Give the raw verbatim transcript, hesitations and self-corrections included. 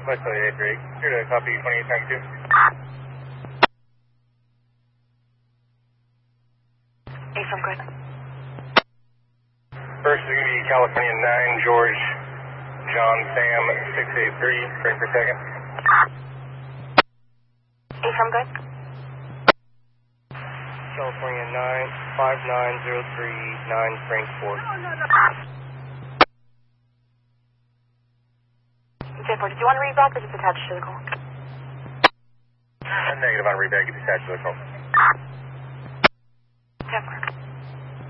West eight three eight. Here to copy twenty-eight times two. Hey, from good. First is going to be California nine, George, John, Sam, six eight three. Frame per second. Hey, from good. California nine, five nine zero three nine, frame four. J four, did you want to read back or just attach to the call? Negative on read back, it's attached to the call.